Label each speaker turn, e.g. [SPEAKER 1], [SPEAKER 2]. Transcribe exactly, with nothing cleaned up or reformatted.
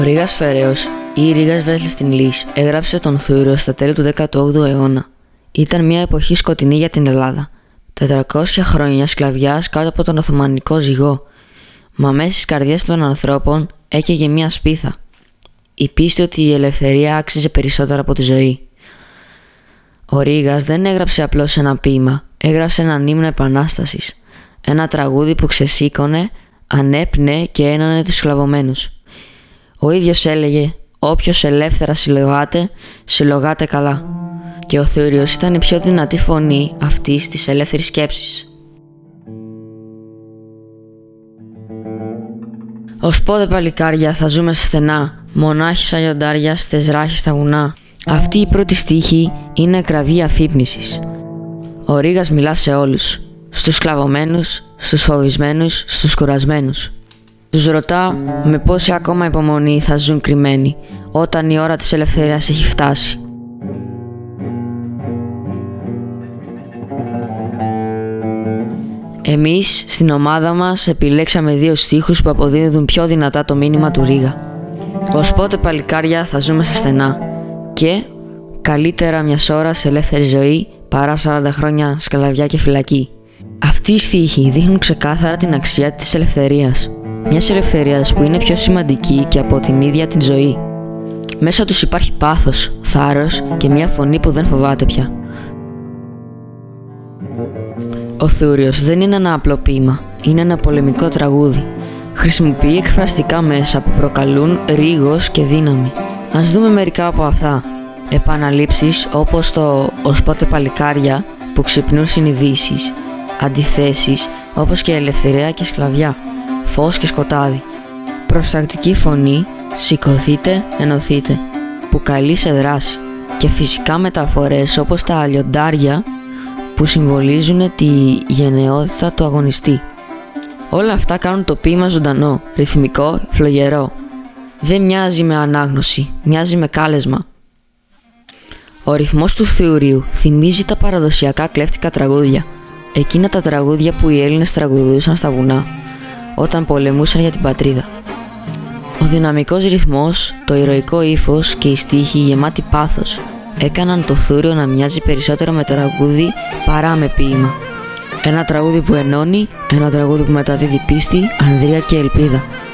[SPEAKER 1] Ο Ρήγας Φεραίος ή Ρήγας Βεσλεστινλής έγραψε τον Θούριο στα τέλη του δέκατου όγδοου αιώνα. Ήταν μια εποχή σκοτεινή για την Ελλάδα. τετρακόσια χρόνια σκλαβιάς κάτω από τον Οθωμανικό ζυγό. Μα μέσα στις καρδιές των ανθρώπων έκαιγε μια σπίθα. Η πίστη ότι η ελευθερία άξιζε περισσότερο από τη ζωή. Ο Ρήγας δεν έγραψε απλώς ένα ποίημα, έγραψε έναν ύμνο επανάστασης. Ένα τραγούδι που ξεσήκωνε, ανέπνεε και ένωνε τους σκλαβωμένους. Ο ίδιος έλεγε «Όποιος ελεύθερα συλλογάται, συλλογάται καλά». Και ο Θούριος ήταν η πιο δυνατή φωνή αυτής της ελεύθερης σκέψης. Ως πότε παλικάρια θα ζούμε σε στενά, μονάχοι σαν λιοντάρια στις ράχες στα βουνά. Αυτή η πρώτη στίχη είναι κραυγή αφύπνισης. Ο Ρήγας μιλά σε όλους, στους σκλαβωμένους, στους φοβισμένους, στους κουρασμένους. Τους ρωτά με πόση ακόμα υπομονή θα ζουν κρυμμένοι όταν η ώρα της ελευθερίας έχει φτάσει. Εμείς στην ομάδα μας επιλέξαμε δύο στίχους που αποδίδουν πιο δυνατά το μήνυμα του Ρήγα. Ως πότε παλικάρια θα ζούμε σε στενά και καλύτερα μιας ώρας ελεύθερη ζωή παρά σαράντα χρόνια σκλαβιά και φυλακή. Αυτοί οι στίχοι δείχνουν ξεκάθαρα την αξία της ελευθερίας. Μιας ελευθερίας που είναι πιο σημαντική και από την ίδια την ζωή. Μέσα τους υπάρχει πάθος, θάρρος και μια φωνή που δεν φοβάται πια. Ο Θούριος δεν είναι ένα απλό ποίημα, είναι ένα πολεμικό τραγούδι. Χρησιμοποιεί εκφραστικά μέσα που προκαλούν ρίγος και δύναμη. Ας δούμε μερικά από αυτά. Επαναλήψεις όπως το «Ως πότε παλικάρια» που ξυπνούν συνειδήσεις. Αντιθέσεις όπως και ελευθερία και σκλαβιά. Φως και σκοτάδι. Προστακτική φωνή, σηκωθείτε, ενωθείτε, που καλεί σε δράση. Και φυσικά μεταφορές όπως τα λιοντάρια που συμβολίζουν τη γενναιότητα του αγωνιστή. Όλα αυτά κάνουν το ποίημα ζωντανό, ρυθμικό, φλογερό. Δεν μοιάζει με ανάγνωση, μοιάζει με κάλεσμα. Ο ρυθμός του Θουρίου θυμίζει τα παραδοσιακά κλέφτικα τραγούδια. Εκείνα τα τραγούδια που οι Έλληνες τραγουδούσαν στα βουνά όταν πολεμούσαν για την πατρίδα. Ο δυναμικός ρυθμός, το ηρωικό ύφος και οι στίχοι γεμάτοι πάθος έκαναν το Θούριο να μοιάζει περισσότερο με τραγούδι παρά με ποίημα. Ένα τραγούδι που ενώνει, ένα τραγούδι που μεταδίδει πίστη, ανδρεία και ελπίδα.